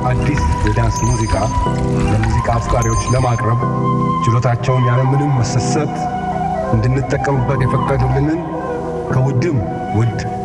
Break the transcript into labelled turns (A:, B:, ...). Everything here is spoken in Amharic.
A: አዲስ የዳንስ ሙዚቃ ለሙዚቃ አፍቃሪዎች ለማቅረብ ችሎታቸውን ያለምንም መሰሰት እንድንጠቀምበት የፈቀዱልንን ከውድም ውድ